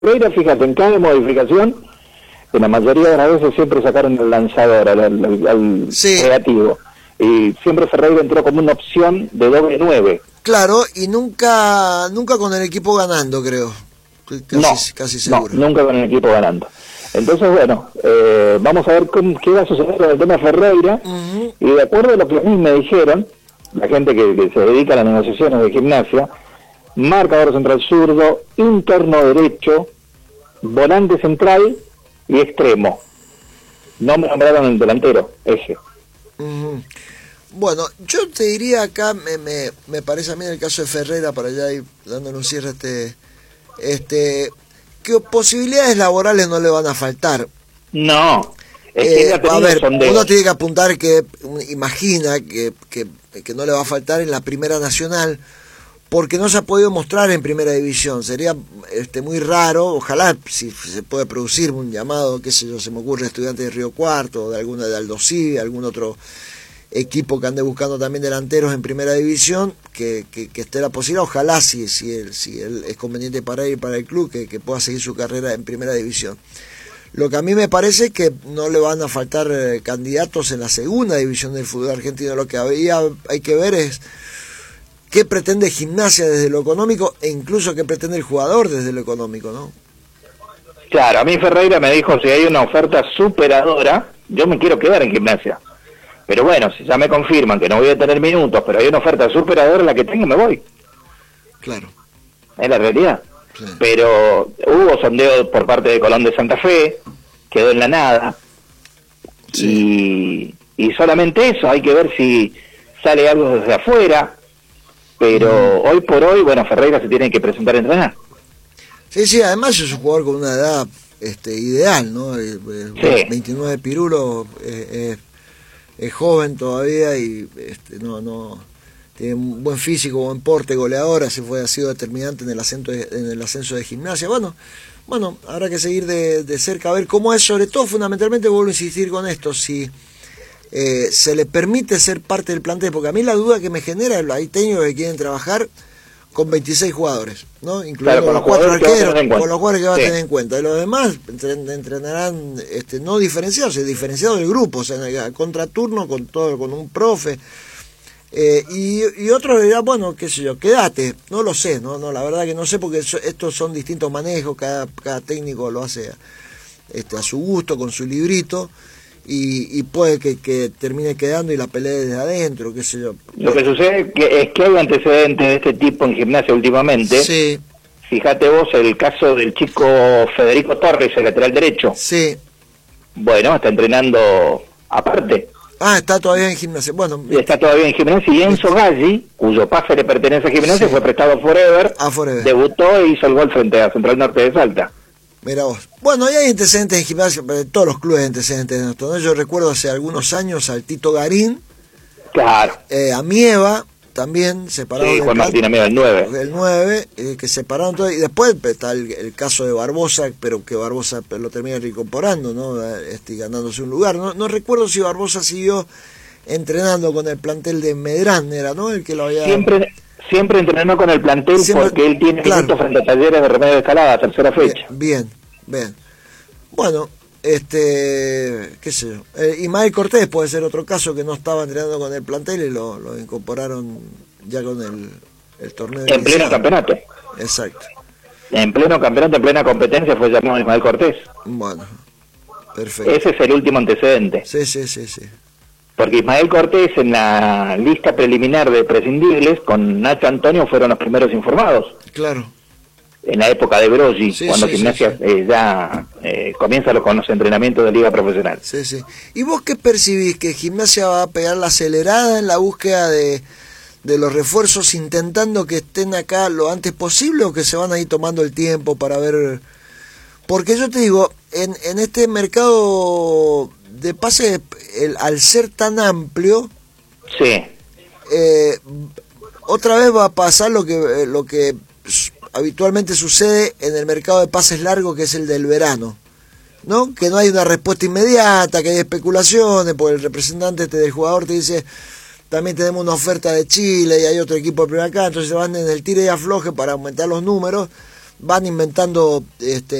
Ferreira, fíjate, en cada modificación, en la mayoría de las veces siempre sacaron el lanzador al Sí, creativo. Y siempre Ferreira entró como una opción de doble 9. claro, y nunca con el equipo ganando, creo. Estoy No, casi no, seguro. nunca con el equipo ganando. Entonces, bueno, vamos a ver qué va a suceder con el tema Ferreira. Ujú. Y de acuerdo a lo que a mí me dijeron, la gente que se dedica a las negociaciones de Gimnasia, marcador central zurdo, interno derecho, volante central y extremo. No me nombraron el delantero, eje. Ujú. Bueno, yo te diría acá, me parece a mí en el caso de Ferreira, para allá ir dándole un cierre que posibilidades laborales no le van a faltar. No, es que él ha A tenido ver, sondeos. uno tiene que apuntar que imagina que no le va a faltar en la Primera Nacional, porque no se ha podido mostrar en Primera División. Sería muy raro, ojalá si se puede producir un llamado, qué sé yo, se me ocurre Estudiantes de Río Cuarto, de alguna de Aldo Civi, algún otro equipo que ande buscando también delanteros en Primera División, que esté la posibilidad, ojalá si él es conveniente para él y para el club, que pueda seguir su carrera en Primera División. Lo que a mí me parece es que no le van a faltar candidatos en la Segunda División del fútbol argentino. Lo que hay que ver es qué pretende Gimnasia desde lo económico e incluso qué pretende el jugador desde lo económico, ¿no? Claro, a mí Ferreira me dijo, si hay una oferta superadora, yo me quiero quedar en Gimnasia. Pero bueno, si ya me confirman que no voy a tener minutos, pero hay una oferta superadora, la que tengo me voy. Claro. Es la realidad. Sí. Pero hubo sondeo por parte de Colón de Santa Fe, quedó en la nada. Sí. Y solamente eso, hay que ver si sale algo desde afuera. Pero hoy por hoy, bueno, Ferreira se tiene que presentar a entrenar. Sí, además es un jugador con una edad ideal, ¿no? Sí. 29 pirulo, es joven todavía y no tiene un buen físico, buen porte, goleador, ha sido determinante en el ascenso de Gimnasia. Bueno, habrá que seguir de cerca a ver cómo es, sobre todo fundamentalmente vuelvo a insistir con esto, si se le permite ser parte del plantel, porque a mí la duda que me genera, hay técnicos que quieren trabajar con 26 jugadores, ¿no? Incluyendo Claro, los 4 arqueros, con los jugadores que va a Sí. tener en cuenta. Y los demás entrenarán no diferenciados, diferenciados del grupo, o sea, a contraturno con todo, con un profe. Y otros dirán, bueno, qué sé yo, quédate, no lo sé, no, la verdad que no sé, porque estos son distintos manejos, cada técnico lo hace a su gusto, con su librito. Y puede que termine quedando y la pelea desde adentro, qué sé yo. Lo que sucede es que hay antecedentes de este tipo en Gimnasia últimamente. Sí, Fíjate vos el caso del chico Federico Torres, el lateral derecho. sí. Bueno, está entrenando aparte. Está todavía en Gimnasia. Bueno, Está todavía en Gimnasia. Y Enzo Galli, cuyo pase le pertenece a Gimnasia, Sí. fue prestado a Forever, Forever. debutó e hizo el gol frente a Central Norte de Salta. Mira vos. Bueno, y hay antecedentes en Gimnasia, todos los clubes hay antecedentes en esto, ¿no? Yo recuerdo hace algunos años al Tito Garín, Claro. a Mieva, también separaron Sí, Juan Martín Amigo, el 9. el 9, que separaron todo, y después está el caso de Barbosa, pero que Barbosa lo termina reincorporando, ¿no? Ganándose un lugar. No recuerdo si Barbosa siguió entrenando con el plantel de Medrán, era, ¿no? El que lo había... Siempre entrenó con el plantel porque él tiene minutos frente a Talleres de Remedio de Escalada, tercera fecha. Bien. Bueno, qué sé yo. Ismael Cortés puede ser otro caso que no estaba entrenando con el plantel y lo incorporaron ya con el torneo. En pleno campeonato. Exacto. En pleno campeonato, en plena competencia, fue llamado Ismael Cortés. Bueno, perfecto. Ese es el último antecedente. Sí. Porque Ismael Cortés, en la lista preliminar de prescindibles, con Nacho Antonio fueron los primeros informados. Claro. En la época de Broggi, cuando Gimnasia ya comienza con los entrenamientos de liga profesional. Sí. ¿Y vos qué percibís? ¿Que Gimnasia va a pegar la acelerada en la búsqueda de los refuerzos, intentando que estén acá lo antes posible, o que se van a ir tomando el tiempo para ver? Porque yo te digo, en este mercado de pases, al ser tan amplio, Sí. Otra vez va a pasar lo que habitualmente sucede en el mercado de pases largos, que es el del verano, ¿no? Que no hay una respuesta inmediata, que hay especulaciones, porque el representante del jugador te dice, también tenemos una oferta de Chile y hay otro equipo de primera acá, entonces se van en el tire y afloje para aumentar los números. van inventando